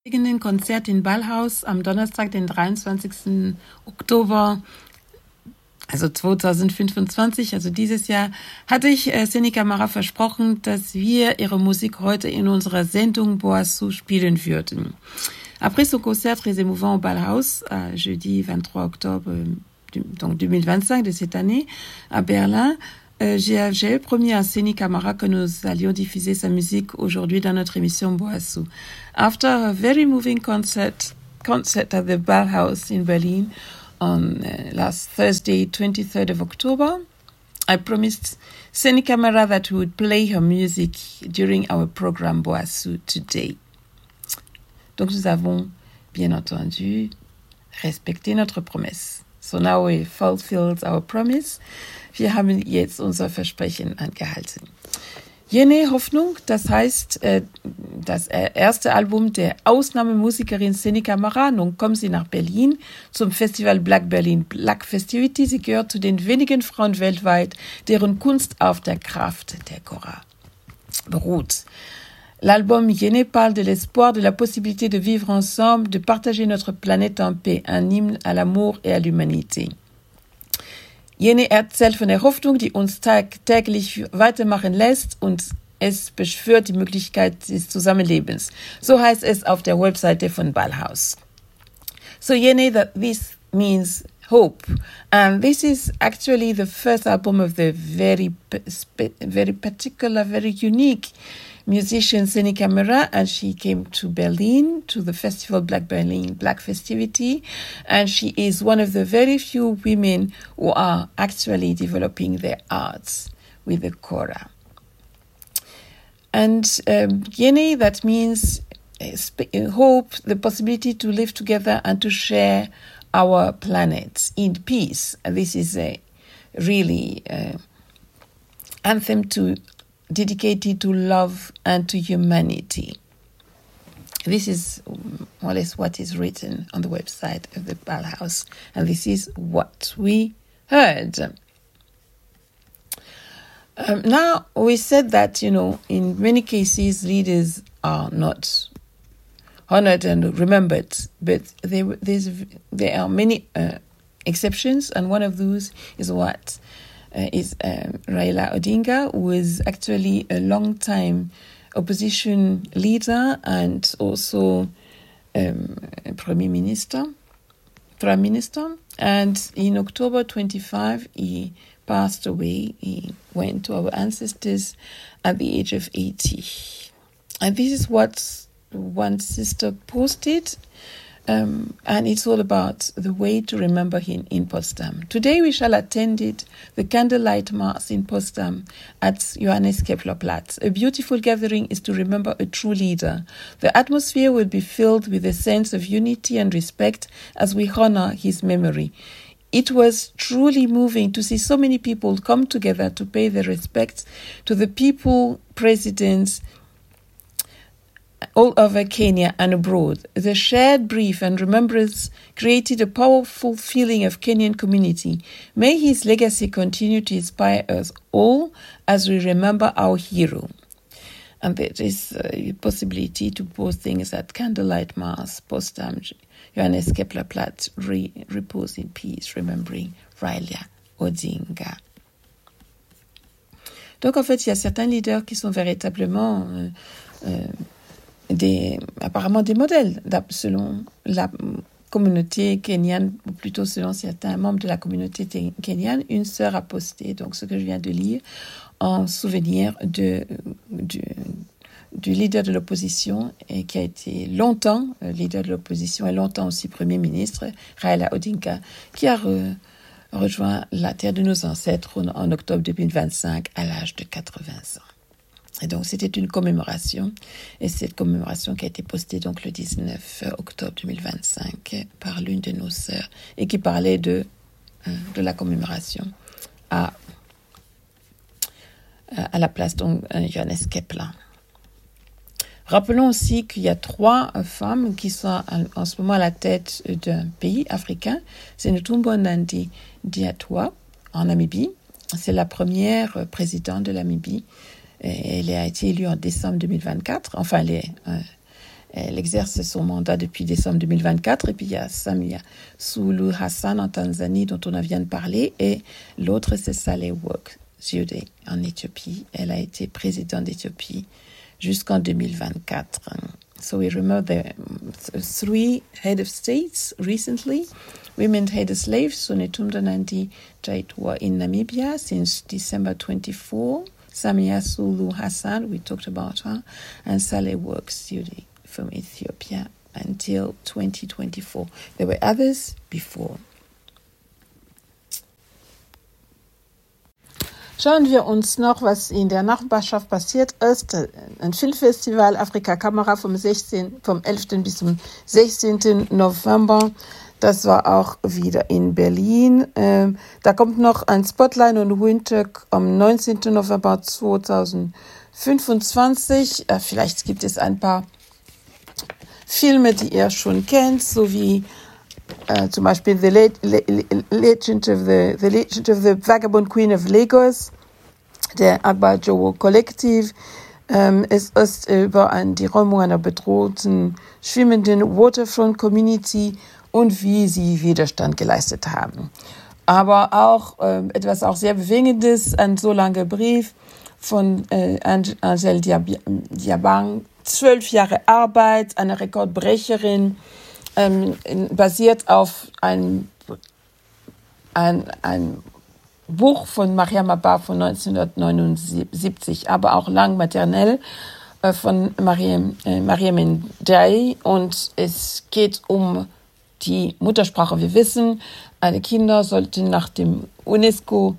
Konzert in Ballhaus am Donnerstag, den 23. Oktober, also 2025, also dieses Jahr, hatte ich Senica Mara versprochen, dass wir ihre Musik heute in unserer Sendung Boissou spielen würden. Après son concert très émouvant au Ballhaus, jeudi 23 octobre donc 2025 de cette année, à Berlin, j'ai promis à Senica Mara que nous allions diffuser sa musique aujourd'hui dans notre émission Boissou. After a very moving concert at the Ballhaus in Berlin on last Thursday, 23rd of October, I promised Senica Mara that we would play her music during our program Boissou today. Donc nous avons bien entendu respecté notre promesse. So now we fulfilled our promise. Wir haben jetzt unser Versprechen angehalten. Jene Hoffnung, das heißt das erste Album der Ausnahmemusikerin Senica Mara. Nun kommt sie nach Berlin zum Festival Black Berlin Black Festivity. Sie gehört zu den wenigen Frauen weltweit, deren Kunst auf der Kraft der Chora beruht. L'album Yéné parle de l'espoir, de la possibilité de vivre ensemble, de partager notre planète en paix, un hymne à l'amour et à l'humanité. Yéné erzählt von der Hoffnung, die uns täglich weitermachen lässt und es beschwört die Möglichkeit des Zusammenlebens. So heißt es auf der Webseite von Ballhaus. So Yéné, that this means hope. And this is actually the first album of the very particular, very unique musician Senica Mara, and she came to Berlin to the festival Black Berlin Black Festivity, and she is one of the very few women who are actually developing their arts with the chora. And Yéné, that means hope, the possibility to live together and to share our planet in peace. And this is a really anthem dedicated to love and to humanity. This is more or less what is written on the website of the Ballhaus, and this is what we heard. Now, we said that, in many cases, leaders are not honored and remembered, but there are many exceptions, and one of those is Raila Odinga, who was actually a long-time opposition leader and also Prime Minister. And in October 25, he passed away. He went to our ancestors at the age of 80. And this is what one sister posted. And it's all about the way to remember him in Potsdam. Today we shall attend the candlelight mass in Potsdam at Johannes Kepler Platz. A beautiful gathering is to remember a true leader. The atmosphere will be filled with a sense of unity and respect as we honor his memory. It was truly moving to see so many people come together to pay their respects to the people, presidents, all over Kenya and abroad. The shared brief and remembrance created a powerful feeling of Kenyan community. May his legacy continue to inspire us all as we remember our hero. And there is a possibility to post things at Candlelight Mass, Potsdam, Johannes Kepler Platz, repose in peace, remembering Raila Odinga. Donc en fait, il y a certains leaders qui sont véritablement apparemment des modèles selon la communauté kenyane, ou plutôt selon certains membres de la communauté kenyane. Une sœur a posté donc ce que je viens de lire en souvenir du leader de l'opposition et qui a été longtemps leader de l'opposition et longtemps aussi Premier ministre, Raila Odinga, qui a rejoint la terre de nos ancêtres en octobre 2025 à l'âge de 80 ans. Et donc, c'était une commémoration, et cette commémoration qui a été postée donc le 19 octobre 2025 par l'une de nos sœurs, et qui parlait de la commémoration à la place donc Johannes Kepler. Rappelons aussi qu'il y a 3 femmes qui sont en ce moment à la tête d'un pays africain. C'est Netumbo Nandi-Ndaitwah en Namibie. C'est la première présidente de la Namibie. Elle a été élue en décembre 2024. Enfin, Elle exerce son mandat depuis décembre 2024. Et puis il y a Samia Suluhu Hassan en Tanzanie, dont on vient de parler. Et l'autre, c'est Saleh Work Zewde en Éthiopie. Elle a été présidente d'Éthiopie jusqu'en 2024. So we remember the three head of states recently. Women head of slaves, Sonetumda Nandi Jaitua in Namibia since December 24. Samia Suluhu Hassan, we talked about her, and Saleh Work Zewde from Ethiopia until 2024. There were others before. Schauen wir uns noch, was in der Nachbarschaft passiert ist. Ein Filmfestival Afrika Kamera vom 11. bis zum 16. November. Das war auch wieder in Berlin. Da kommt noch ein Spotlight und Windhoek am 19. November 2025. Vielleicht gibt es ein paar Filme, die ihr schon kennt, so wie zum Beispiel The Legend of the Vagabond Queen of Lagos, der Agba Jowo Collective. Es ist über die Räumung einer bedrohten, schwimmenden Waterfront Community und wie sie Widerstand geleistet haben. Aber auch etwas auch sehr Bewegendes, ein so langer Brief von Angèle Diabang, 12 Jahre Arbeit, eine Rekordbrecherin, basiert auf ein Buch von Mariam Abba von 1979, aber auch lang maternell von Mariam Ndiaye. Und es geht um die Muttersprache. Wir wissen, alle Kinder sollten nach dem UNESCO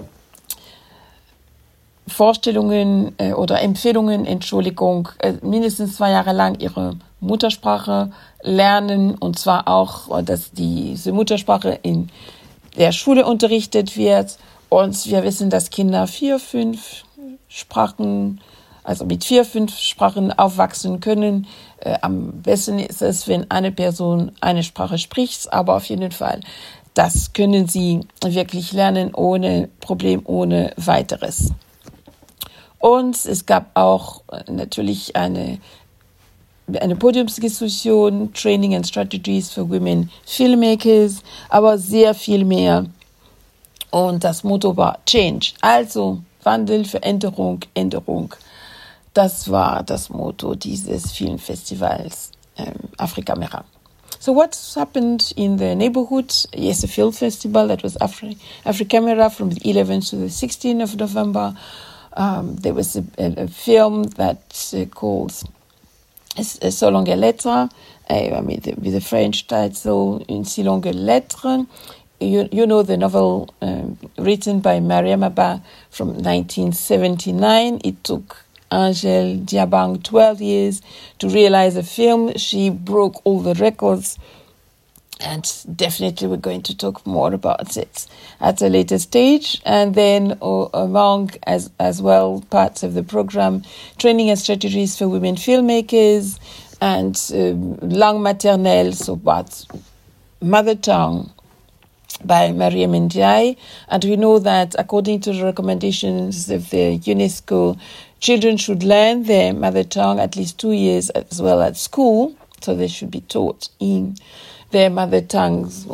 Vorstellungen oder Empfehlungen, mindestens 2 Jahre lang ihre Muttersprache lernen, und zwar auch, dass diese Muttersprache in der Schule unterrichtet wird. Und wir wissen, dass Kinder 4-5 Sprachen, also mit 4-5 Sprachen aufwachsen können. Am besten ist es, wenn eine Person eine Sprache spricht, aber auf jeden Fall, das können sie wirklich lernen ohne Problem, ohne weiteres. Und es gab auch natürlich eine Podiumsdiskussion, Training and Strategies for Women Filmmakers, aber sehr viel mehr. Und das Motto war Change, also Wandel, Veränderung, Änderung. Das war das Motto dieses Filmfestivals Afrikamera. So what's happened in the neighborhood? Yes, a film festival that was Afrikamera from the 11th to the 16th of November. There was a film that called So Longue Lettre, with the French title Une si longue lettre. You know the novel written by Mariam Abba from 1979. It took Angèle Diabang 12 years to realize a film. She broke all the records, and definitely we're going to talk more about it at a later stage. And then among as well parts of the program, training and strategies for women filmmakers, and langue maternelle, so about mother tongue by Mariam Ndiaye. And we know that according to the recommendations of the UNESCO, children should learn their mother tongue at least 2 years as well at school, so they should be taught in their mother tongues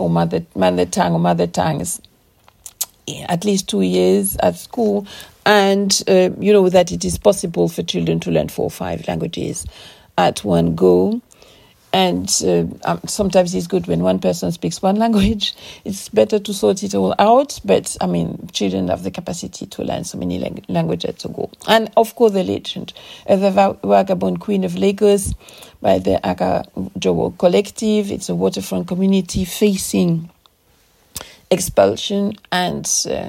at least 2 years at school. And you know that it is possible for children to learn 4 or 5 languages at one go. And sometimes it's good when one person speaks one language. It's better to sort it all out. But, I mean, children have the capacity to learn so many languages to go. And, of course, the legend of the Vagabond Queen of Lagos by the Agba Jowo Collective. It's a waterfront community facing expulsion and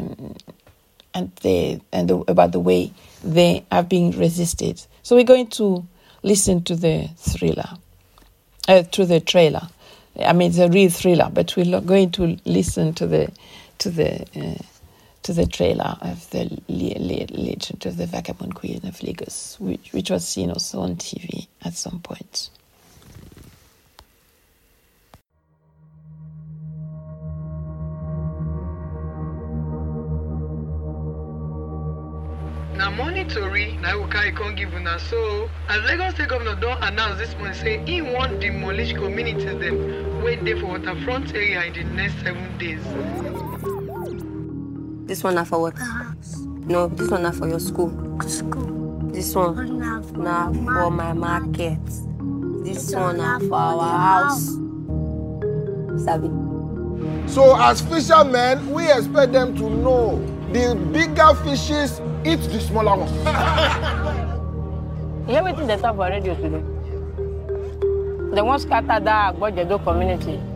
about the way they are being resisted. So we're going to listen to the thriller. To the trailer. I mean, it's a real thriller, but we're going to listen to the trailer of the Legend of the Vagabond Queen of Lagos, which was seen also on TV at some point. Na money tori Now we can't give una. So, as Lagos State Governor don't announce this morning, say he want demolish communities them wait there for waterfront area in the next 7 days. This one are for what? No, this one are for your school. This one now for my market. This one are for our house. Sabi. So as fishermen, we expect them to know the bigger fishes eat the smaller ones. You hear what they talk for radio today? They want to scatter that Agbojedo community.